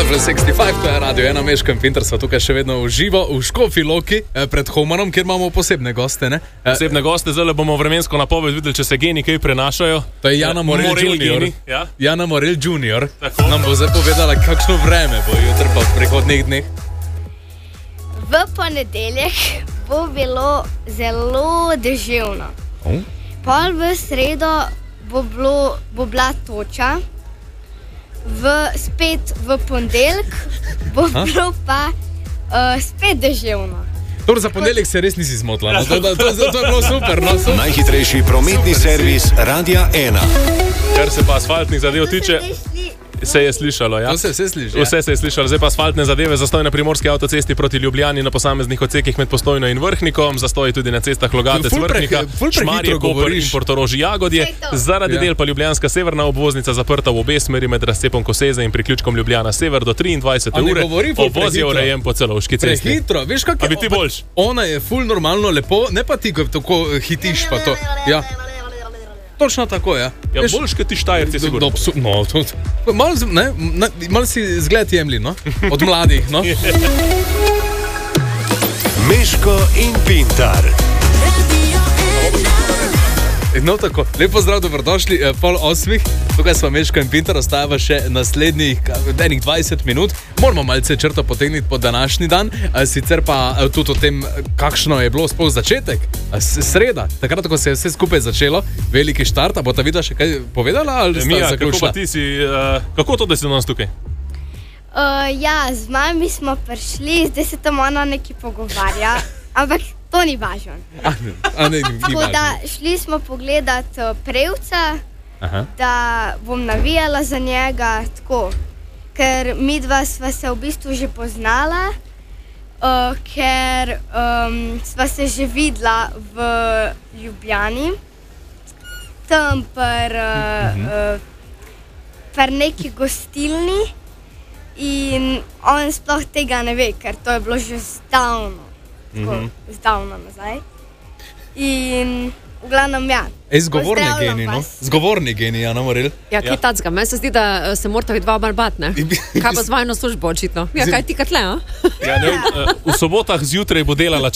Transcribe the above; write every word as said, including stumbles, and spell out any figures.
plus šestdeset pet, to je Radio ena, Meško in Pintar sva tukaj še vedno v živo v Škofji Loki pred Humanom, kjer imamo posebne goste, ne? Posebne goste, zdaj bomo vremensko napoved videli, če se geni kaj prenašajo. To je Jana Morel, Morel junior ja? Jana Morel junior nam bo zdaj povedala, kakšno vreme bo jutri pa v prihodnjih dneh. V ponedeljek bo bilo zelo deževno. Oh. Pol v sredo bo, bilo, bo bila toča. V, spet v ponedeljek bo ha? bilo pa uh, spet deževno. Torej za ponedeljek se res nisi zmotila, no? to, to, to, to je bilo super, no? Super. Najhitrejši prometni super servis Radia ena. Kar se pa asfaltnih zadev tiče, se je slišalo, ja? Vse, vse, sliši, ja. Vse se je slišalo, zdaj pa asfaltne zadeve, zastoj na primorski avtocesti proti Ljubljani na posameznih odsekih med Postojno in Vrhnikom, zastoj tudi na cestah Logatec Vrhnika, Šmarje, Koper in Portorož Jagodje, zaradi ja. del pa Ljubljanska severna obvoznica zaprta v obe smeri med razcepom Koseze in priključkom Ljubljana sever do triindvajsete ure, obvoz je urejen po Celovški cesti. Prehitro, veš kak je? A bi ti boljš? Ona je ful normalno lepo, ne pa ti, ko tako hitiš pa to, ja. Točno tako, ja. Ja, boljš, kot ti Štajerci, sigurno. No, to, malo, ne, malo si zgled jemli, no? Od mladih, no? Meško in Pintar. No, tako, lepo zdrav, dobrodošli, pol osmih, tukaj smo Meško in Pintar, ostajava še naslednjih enih dvajset minut, moramo malce črto potegniti po današnji dan, sicer pa tudi o tem, kakšno je bilo sploh začetek, sreda, takrat, ko se je vse skupaj začelo, veliki štart, a bo ta Vida še kaj povedala, ali sta Mija, zaključila? Kako pa ti si, uh, kako to, da si danes tukaj? Uh, ja, z mami smo prišli, zdaj se tam ona nekaj pogovarja, ampak to ni važno. A, a ne, ni Tako važno. da šli smo pogledat uh, Prevca, Aha. da bom navijala za njega, tako, ker midva sva se v bistvu že poznala, uh, ker um, sva se že videla v Ljubljani, tam per, uh, Mhm. uh, per neki gostilni in on sploh tega ne ve, ker to je bilo že zdavno. Tako, Mhm. zdavno nazaj. In v glavnem, ja. Ej, zgovorni pozdravljam geni, no? vas. Zgovorni geni, Jana Morel. Ja, kaj Ja. tacga? Meni se zdi, da se morata biti dva barbat, ne? Kaj pa z vajno službo očitno? Ja, kaj ti katle, a? Ja, ne, uh, v sobotah zjutraj bo delala